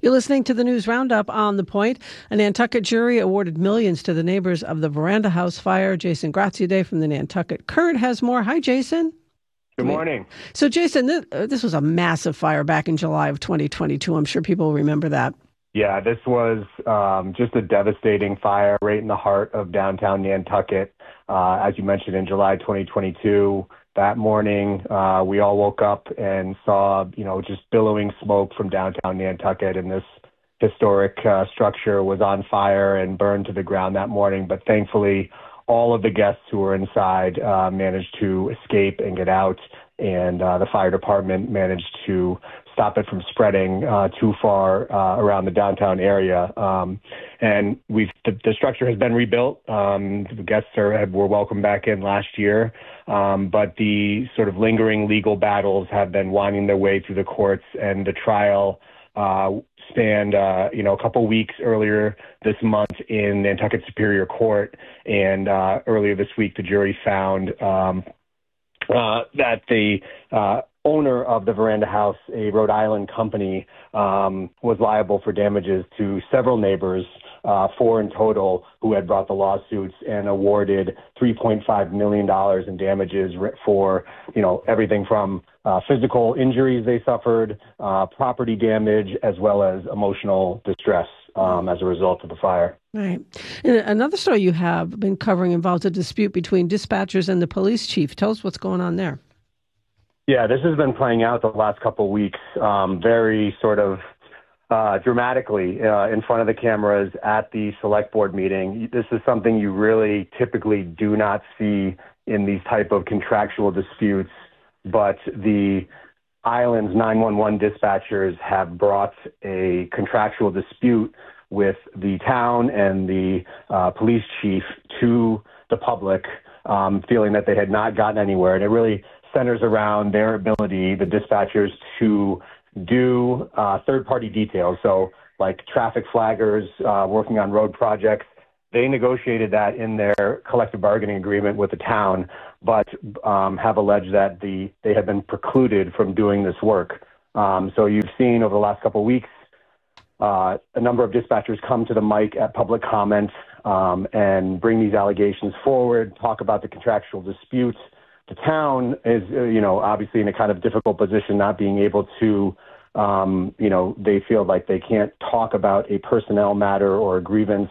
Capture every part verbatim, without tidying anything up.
You're listening to the News Roundup on The Point. A Nantucket jury awarded millions to the neighbors of the Veranda House fire. Jason Graziadei from the Nantucket Current has more. Hi, Jason. Good morning. So, Jason, this, uh, this was a massive fire back in July of twenty twenty-two. I'm sure people remember that. Yeah, this was um, just a devastating fire right in the heart of downtown Nantucket. Uh, as you mentioned, in July twenty twenty-two, that morning, uh, we all woke up and saw, you know, just billowing smoke from downtown Nantucket, and this historic uh, structure was on fire and burned to the ground that morning. But thankfully, all of the guests who were inside uh, managed to escape and get out, and uh, the fire department managed to stop it from spreading uh, too far uh, around the downtown area. Um, and we've the, the structure has been rebuilt. Um, the guests are, were welcomed back in last year, um, but the sort of lingering legal battles have been winding their way through the courts, and the trial uh, spanned, uh, you know, a couple weeks earlier this month in Nantucket Superior Court, and uh, earlier this week the jury found um, uh, that the uh, owner of the Veranda House, a Rhode Island company, um, was liable for damages to several neighbors, uh, four in total, who had brought the lawsuits, and awarded three point five million dollars in damages for, you know, everything from uh, physical injuries they suffered, uh, property damage, as well as emotional distress um, as a result of the fire. Right. And another story you have been covering involves a dispute between dispatchers and the police chief. Tell us what's going on there. Yeah, this has been playing out the last couple of weeks, um, very sort of uh, dramatically uh, in front of the cameras at the select board meeting. This is something you really typically do not see in these type of contractual disputes, but the island's nine one one dispatchers have brought a contractual dispute with the town and the uh, police chief to the public, um, feeling that they had not gotten anywhere. And it really centers around their ability, the dispatchers, to do uh, third-party details. So like traffic flaggers, uh, working on road projects, they negotiated that in their collective bargaining agreement with the town, but um, have alleged that the they have been precluded from doing this work. Um, so you've seen over the last couple of weeks, uh, a number of dispatchers come to the mic at public comment um, and bring these allegations forward, talk about the contractual disputes. The town is, uh, you know, obviously in a kind of difficult position, not being able to, um, you know, they feel like they can't talk about a personnel matter or a grievance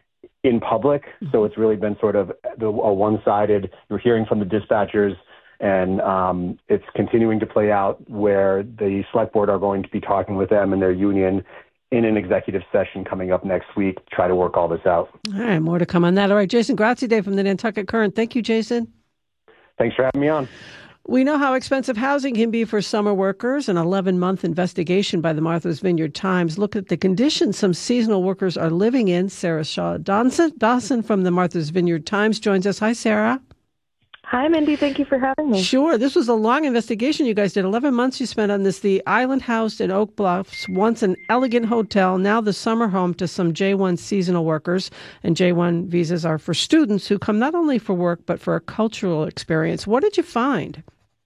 in public. So it's really been sort of a one-sided, you're hearing from the dispatchers, and um, it's continuing to play out where the select board are going to be talking with them and their union in an executive session coming up next week to try to work all this out. All right, more to come on that. All right, Jason Graziadei from the Nantucket Current. Thank you, Jason. Thanks for having me on. We know how expensive housing can be for summer workers. An eleven-month investigation by the Martha's Vineyard Times looked at the conditions some seasonal workers are living in. Sarah Shaw Dawson, Dawson from the Martha's Vineyard Times joins us. Hi, Sarah. Hi, Mindy. Thank you for having me. Sure. This was a long investigation you guys did. eleven months you spent on this. The Island House in Oak Bluffs, once an elegant hotel, now the summer home to some J one seasonal workers. And J one visas are for students who come not only for work, but for a cultural experience. What did you find?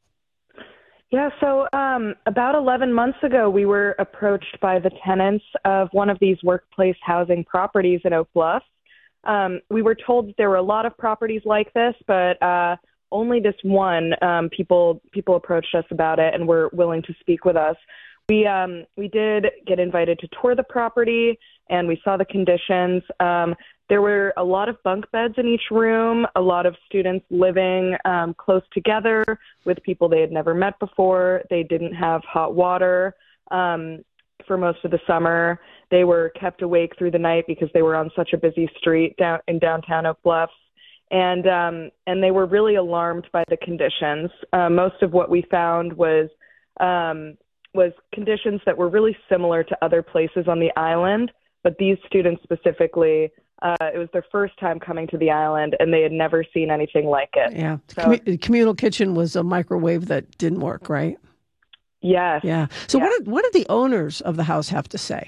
Yeah, so um, about eleven months ago, we were approached by the tenants of one of these workplace housing properties in Oak Bluffs. Um, we were told that there were a lot of properties like this, but uh, only this one, um, people people approached us about it and were willing to speak with us. We um, we did get invited to tour the property, and we saw the conditions. Um, there were a lot of bunk beds in each room, a lot of students living um, close together with people they had never met before. They didn't have hot water um, for most of the summer. They were kept awake through the night because they were on such a busy street down in downtown Oak Bluffs. And um, and they were really alarmed by the conditions. Uh, most of what we found was um, was conditions that were really similar to other places on the island, but these students specifically, uh, it was their first time coming to the island, and they had never seen anything like it. Yeah, so, Commu- the communal kitchen was a microwave that didn't work, right? Yes. Yeah. So yeah. what did what did the owners of the house have to say?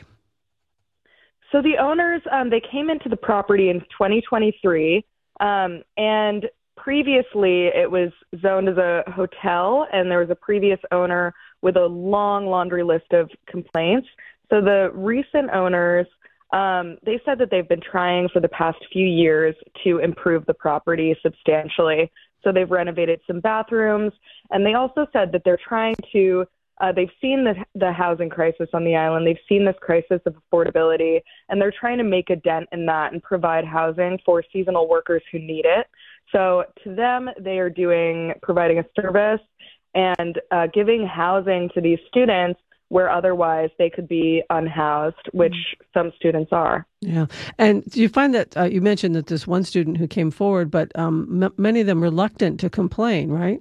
So the owners, um, they came into the property in twenty twenty-three. Um, and previously it was zoned as a hotel, and there was a previous owner with a long laundry list of complaints. So the recent owners, um, they said that they've been trying for the past few years to improve the property substantially. So they've renovated some bathrooms, and they also said that they're trying to, uh, they've seen the, the housing crisis on the island. They've seen this crisis of affordability, and they're trying to make a dent in that and provide housing for seasonal workers who need it. So to them, they are doing, providing a service and uh, giving housing to these students where otherwise they could be unhoused, which some students are. Yeah. And do you find that, uh, you mentioned that there's one student who came forward, but um, m- many of them reluctant to complain, right?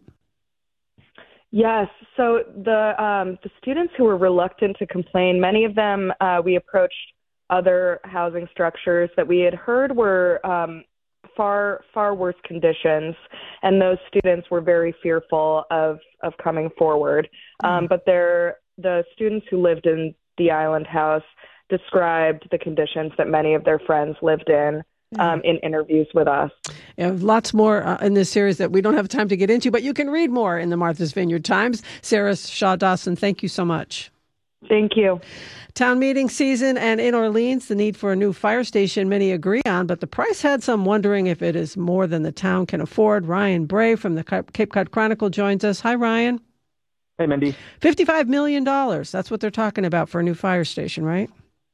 Yes. So the um, the students who were reluctant to complain, many of them, uh, we approached other housing structures that we had heard were um, far, far worse conditions, and those students were very fearful of, of coming forward. Um, mm-hmm. But they're the students who lived in the island house described the conditions that many of their friends lived in um, in interviews with us. Yeah, lots more uh, in this series that we don't have time to get into, but you can read more in the Martha's Vineyard Times. Sarah Shaw Dawson, thank you so much. Thank you. Town meeting season, and in Orleans, the need for a new fire station many agree on, but the price had some wondering if it is more than the town can afford. Ryan Bray from the Cape Cod Chronicle joins us. Hi, Ryan. Hey, Mindy. fifty-five million dollars. That's what they're talking about for a new fire station, right?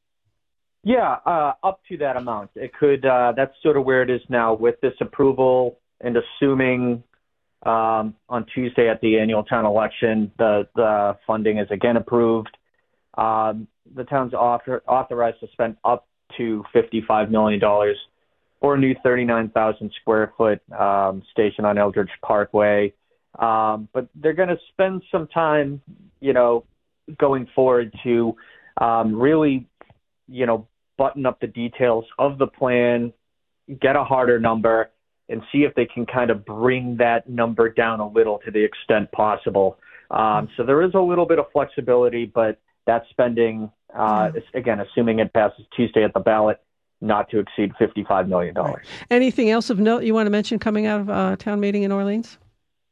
Yeah, uh, up to that amount. It could. Uh, that's sort of where it is now with this approval, and assuming um, on Tuesday at the annual town election, the, the funding is again approved. Um, the town's author, authorized to spend up to fifty-five million dollars for a new thirty-nine thousand square foot um, station on Eldridge Parkway. Um, but they're going to spend some time, you know, going forward to um, really, you know, button up the details of the plan, get a harder number, and see if they can kind of bring that number down a little to the extent possible. Um, so there is a little bit of flexibility, but that spending, uh, is, again, assuming it passes Tuesday at the ballot, not to exceed fifty-five million dollars. Right. Anything else of note you want to mention coming out of uh, town meeting in Orleans?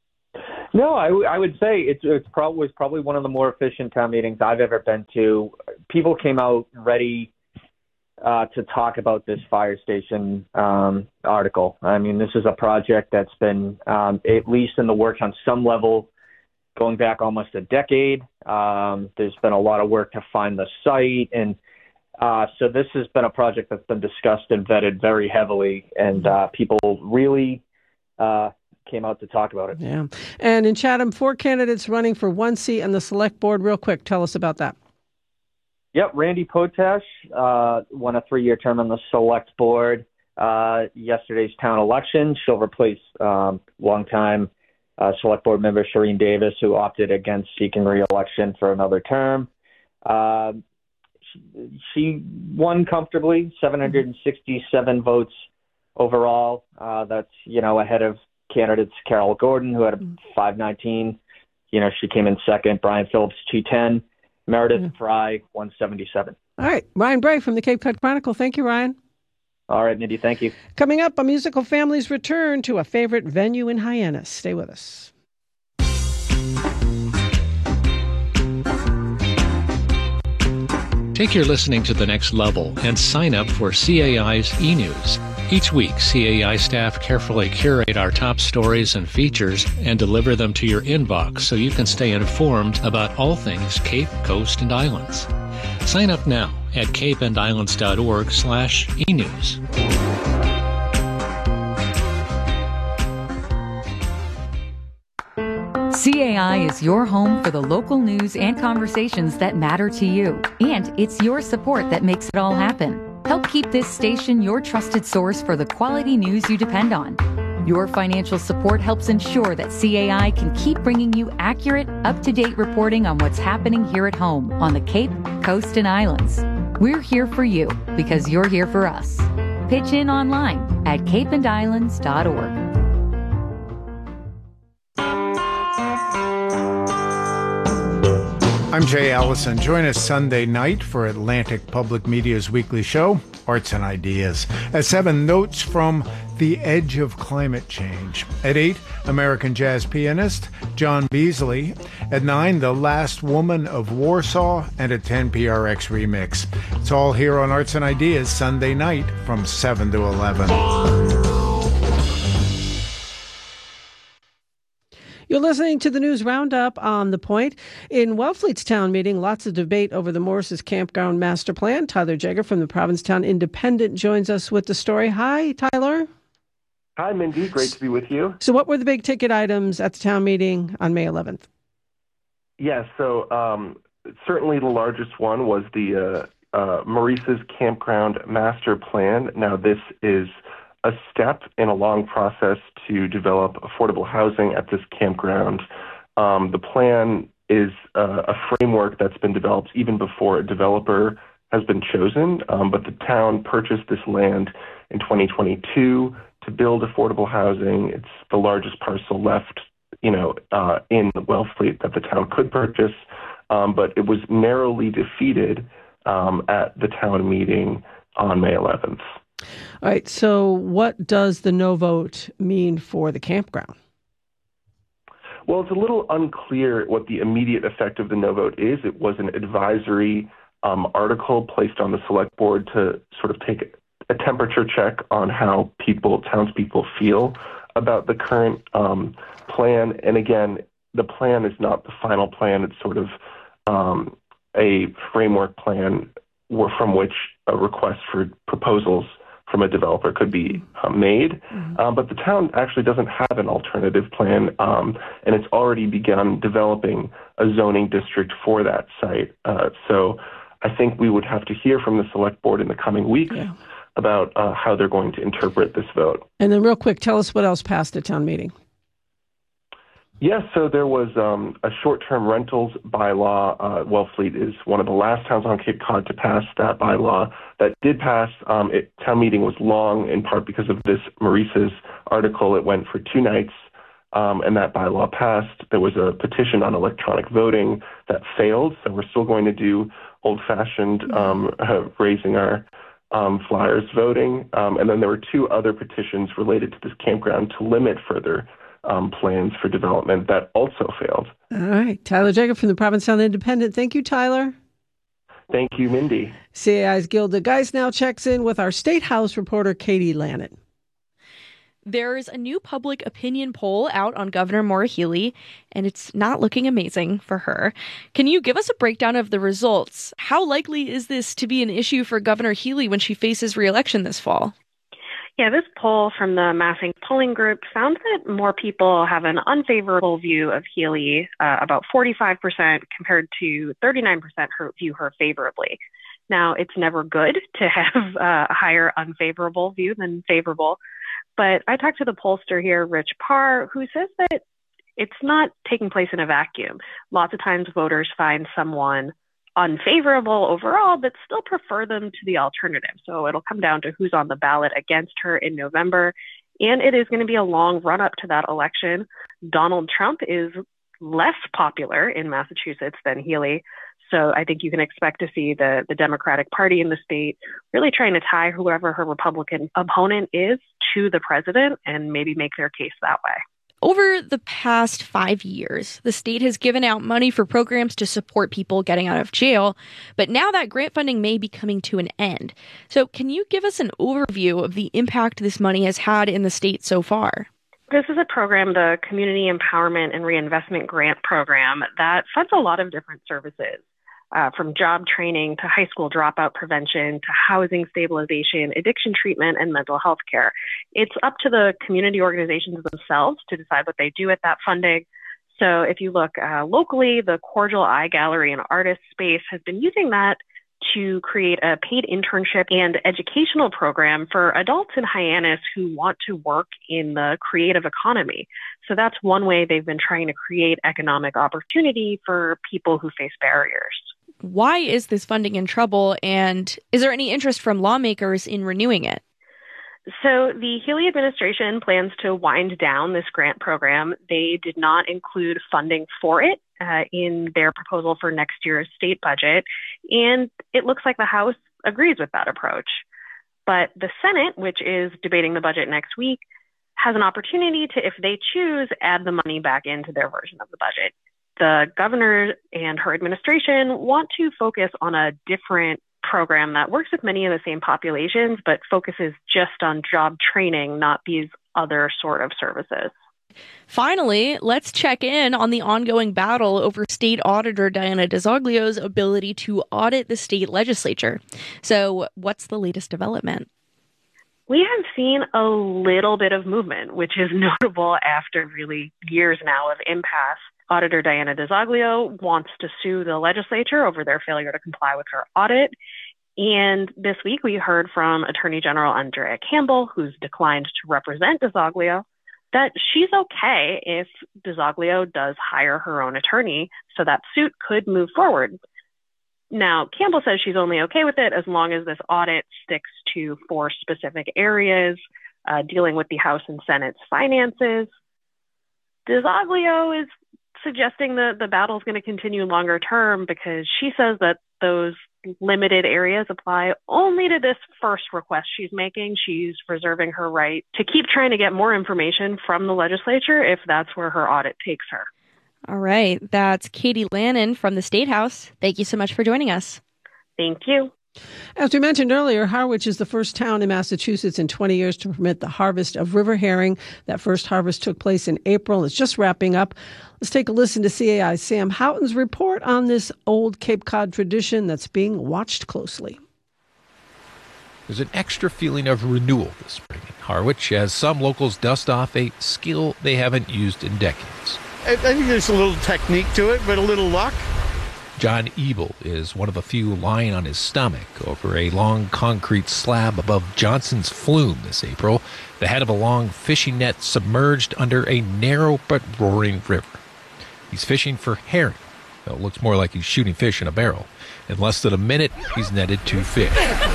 No, I, w- I would say it's it's probably was probably one of the more efficient town meetings I've ever been to. People came out ready uh, to talk about this fire station um, article. I mean, this is a project that's been um, at least in the works on some level going back almost a decade. Um, there's been a lot of work to find the site, and uh, so this has been a project that's been discussed and vetted very heavily, and uh, people really uh, came out to talk about it. Yeah. And in Chatham, four candidates running for one seat on the select board. Real quick, tell us about that. Yep. Randy Potash uh, won a three-year term on the select board. Uh, yesterday's town election, she'll replace um, longtime uh, select board member Shireen Davis, who opted against seeking re-election for another term. Uh, she, she won comfortably, seven hundred sixty-seven votes overall. Uh, that's, you know, ahead of candidates Carol Gordon, who had a five nineteen. You know, she came in second. Brian Phillips, two ten. Meredith yeah. Fry, one seventy-seven. All right. Ryan Bray from the Cape Cod Chronicle. Thank you, Ryan. All right, Mindy. Thank you. Coming up, a musical family's return to a favorite venue in Hyannis. Stay with us. Take your listening to the next level and sign up for C A I's e-news. Each week, C A I staff carefully curate our top stories and features and deliver them to your inbox so you can stay informed about all things Cape, Coast, and Islands. Sign up now at cape and islands dot org slash e-news. C A I is your home for the local news and conversations that matter to you. And it's your support that makes it all happen. Help keep this station your trusted source for the quality news you depend on. Your financial support helps ensure that C A I can keep bringing you accurate, up-to-date reporting on what's happening here at home on the Cape, Coast, and Islands. We're here for you because you're here for us. Pitch in online at cape and islands dot org. I'm Jay Allison. Join us Sunday night for Atlantic Public Media's weekly show, Arts and Ideas. At seven, notes from The Edge of Climate Change. At eight, American jazz pianist John Beasley. At nine, The Last Woman of Warsaw. And at ten, P R X Remix. It's all here on Arts and Ideas Sunday night from seven to eleven. You're listening to the News Roundup on The Point. In Wellfleet's town meeting, lots of debate over the Morris's Campground Master Plan. Tyler Jager from the Provincetown Independent joins us with the story. Hi, Tyler. Hi, Mindy. Great to be with you. So what were the big ticket items at the town meeting on May eleventh? Yes, yeah, so um, certainly the largest one was the uh, uh, Maurice's Campground Master Plan. Now, this is a step in a long process to develop affordable housing at this campground. Um, the plan is uh, a framework that's been developed even before a developer has been chosen, um, but the town purchased this land in twenty twenty-two to build affordable housing. It's the largest parcel left, you know, uh, in Wellfleet that the town could purchase, um, but it was narrowly defeated um, at the town meeting on May eleventh. All right, so what does the no vote mean for the campground? Well, it's a little unclear what the immediate effect of the no vote is. It was an advisory um, article placed on the select board to sort of take a temperature check on how people, townspeople feel about the current um, plan. And again, the plan is not the final plan. It's sort of um, a framework plan from which a request for proposals from a developer could be uh, made. Mm-hmm. Um, but the town actually doesn't have an alternative plan, um, and it's already begun developing a zoning district for that site. Uh, so I think we would have to hear from the select board in the coming weeks yeah. about uh, how they're going to interpret this vote. And then real quick, tell us what else passed at town meeting. Yes, so there was um, a short-term rentals bylaw. Uh, Wellfleet is one of the last towns on Cape Cod to pass that bylaw. That did pass. Um, it, town meeting was long, in part because of this Maurice's article. It went for two nights, um, and that bylaw passed. There was a petition on electronic voting that failed, so we're still going to do old-fashioned um, uh, raising our um, flyers voting. Um, and then there were two other petitions related to this campground to limit further Um, plans for development that also failed. All right. Tyler Jager from the Provincetown Independent. Thank you, Tyler. Thank you, Mindy. C A I's Gilda Geis now checks in with our State House reporter, Katie Lannon. There's a new public opinion poll out on Governor Maura Healey, and it's not looking amazing for her. Can you give us a breakdown of the results? How likely is this to be an issue for Governor Healey when she faces re-election this fall? Yeah, this poll from the Massing Polling Group found that more people have an unfavorable view of Healey, uh, about forty-five percent compared to thirty-nine percent her, view her favorably. Now, it's never good to have uh, a higher unfavorable view than favorable, but I talked to the pollster here, Rich Parr, who says that it's not taking place in a vacuum. Lots of times voters find someone unfavorable overall, but still prefer them to the alternative. So it'll come down to who's on the ballot against her in November. And it is going to be a long run up to that election. Donald Trump is less popular in Massachusetts than Healey. So I think you can expect to see the, the Democratic Party in the state really trying to tie whoever her Republican opponent is to the president and maybe make their case that way. Over the past five years, the state has given out money for programs to support people getting out of jail, but now that grant funding may be coming to an end. So can you give us an overview of the impact this money has had in the state so far? This is a program, the Community Empowerment and Reinvestment Grant Program, that funds a lot of different services. Uh, from job training to high school dropout prevention to housing stabilization, addiction treatment, and mental health care. It's up to the community organizations themselves to decide what they do with that funding. So if you look uh, locally, the Cordial Eye Gallery and Artist Space has been using that to create a paid internship and educational program for adults in Hyannis who want to work in the creative economy. So that's one way they've been trying to create economic opportunity for people who face barriers. Why is this funding in trouble, and is there any interest from lawmakers in renewing it? So the Healey administration plans to wind down this grant program. They did not include funding for it uh, in their proposal for next year's state budget, and it looks like the House agrees with that approach. But the Senate, which is debating the budget next week, has an opportunity to, if they choose, add the money back into their version of the budget. The governor and her administration want to focus on a different program that works with many of the same populations, but focuses just on job training, not these other sort of services. Finally, let's check in on the ongoing battle over State Auditor Diana DiZoglio's ability to audit the state legislature. So, what's the latest development? We have seen a little bit of movement, which is notable after really years now of impasse. Auditor Diana DiZoglio wants to sue the legislature over their failure to comply with her audit. And this week we heard from Attorney General Andrea Campbell, who's declined to represent DiZoglio, that she's okay if DiZoglio does hire her own attorney, so that suit could move forward. Now, Campbell says she's only okay with it as long as this audit sticks to four specific areas, uh, dealing with the House and Senate's finances. DiZoglio is suggesting that the battle is going to continue longer term because she says that those limited areas apply only to this first request she's making. She's reserving her right to keep trying to get more information from the legislature if that's where her audit takes her. All right. That's Katie Lannon from the State House. Thank you so much for joining us. Thank you. As we mentioned earlier, Harwich is the first town in Massachusetts in twenty years to permit the harvest of river herring. That first harvest took place in April. It's just wrapping up. Let's take a listen to C A I's Sam Houghton's report on this old Cape Cod tradition that's being watched closely. There's an extra feeling of renewal this spring in Harwich as some locals dust off a skill they haven't used in decades. I think there's a little technique to it, but a little luck. John Ebel is one of a few lying on his stomach over a long concrete slab above Johnson's Flume this April, the head of a long fishing net submerged under a narrow but roaring river. He's fishing for herring, though it looks more like he's shooting fish in a barrel. In less than a minute, he's netted two fish.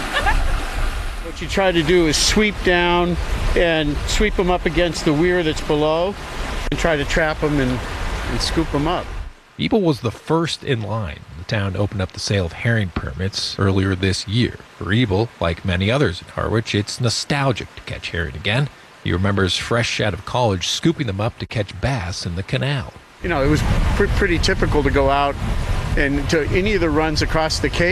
What you try to do is sweep down and sweep them up against the weir that's below and try to trap them and, and scoop them up. Ebel was the first in line. The town opened up the sale of herring permits earlier this year. For Ebel, like many others in Harwich, it's nostalgic to catch herring again. He remembers fresh out of college scooping them up to catch bass in the canal. You know, it was pr- pretty typical to go out and to any of the runs across the Cape.